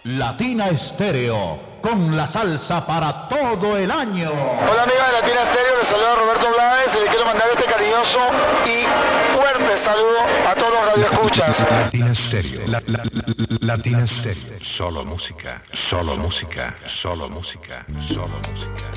Latina Estéreo, con la salsa para todo el año. Hola amigos de Latina Estéreo, les saluda Roberto Blades y les quiero mandar este cariñoso y fuerte saludo a todos los radioescuchas. Latina Estéreo, Latina Estéreo, solo música, solo música, solo música, solo música.